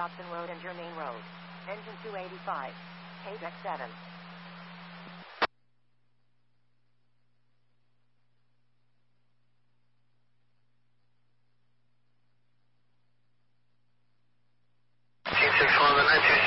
Dobson Road and Germain Road. Engine 285. KDEX 7. Team 6 1 the 9